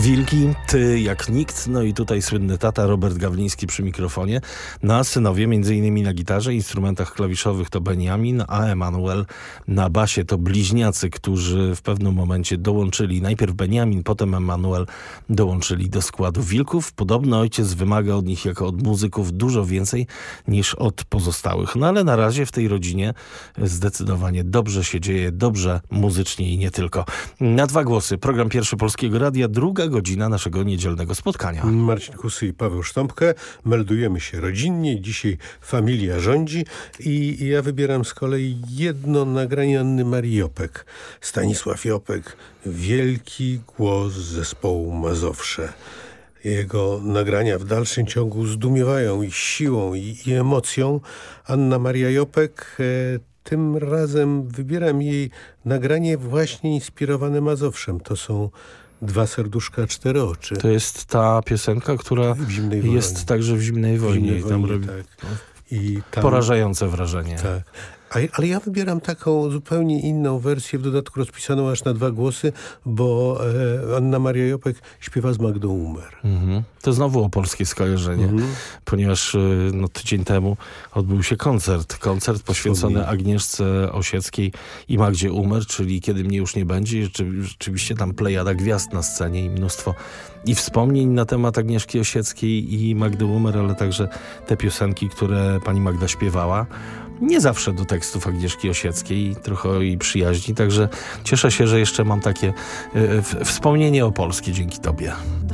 Wilki, ty jak nikt, no i tutaj słynny tata Robert Gawliński przy mikrofonie, no a synowie m.in. na gitarze, instrumentach klawiszowych to Benjamin, a Emanuel na basie to bliźniacy, którzy w pewnym momencie dołączyli, najpierw Benjamin, potem Emanuel dołączyli do składu Wilków. Podobno ojciec wymaga od nich jako od muzyków dużo więcej niż od pozostałych, no ale na razie w tej rodzinie zdecydowanie dobrze się dzieje, dobrze muzycznie i nie tylko. Na dwa głosy, program Pierwszy Polskiego Radia, druga godzina naszego niedzielnego spotkania. Marcin Kusy i Paweł Sztąpkę. Meldujemy się rodzinnie. Dzisiaj familia rządzi i ja wybieram z kolei jedno nagranie Anny Marii Jopek. Stanisław Jopek, wielki głos zespołu Mazowsze. Jego nagrania w dalszym ciągu zdumiewają i siłą, i emocją. Anna Maria Jopek, tym razem wybieram jej nagranie właśnie inspirowane Mazowszem. To są Dwa serduszka, cztery oczy. To jest ta piosenka, która jest także w Zimnej Wojnie. I tam robi porażające wrażenie. Tak. Ale ja wybieram taką zupełnie inną wersję, w dodatku rozpisaną aż na dwa głosy, bo Anna Maria Jopek śpiewa z Magdą Umer. To znowu opolskie skojarzenie, ponieważ tydzień temu odbył się koncert poświęcony Agnieszce Osieckiej i Magdzie Umer, czyli Kiedy mnie już nie będzie. Rzeczywiście tam plejada gwiazd na scenie i mnóstwo i wspomnień na temat Agnieszki Osieckiej i Magdy Umer, ale także te piosenki, które pani Magda śpiewała. Nie zawsze do tekstów Agnieszki Osieckiej, trochę o jej przyjaźni, także cieszę się, że jeszcze mam takie wspomnienie opolskie dzięki tobie.